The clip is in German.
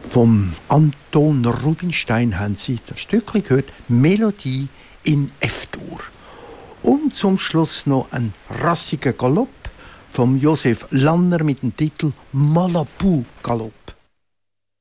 Vom Anton Rubinstein haben Sie das Stückchen gehört, Melodie in F-Dur. Und zum Schluss noch ein rassiger Galopp vom Josef Lanner mit dem Titel Malabou Galopp.